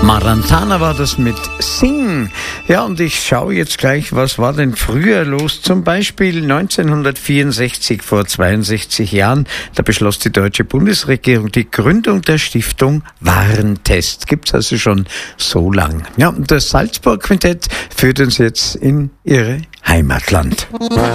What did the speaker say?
Marantana war das mit Sing. Ja, und ich schaue jetzt gleich, was war denn früher los? Zum Beispiel 1964, vor 62 Jahren, da beschloss die deutsche Bundesregierung die Gründung der Stiftung Warentest. Gibt's also schon so lang. Ja, und das Salzburg-Quintett führt uns jetzt in ihre Heimatland.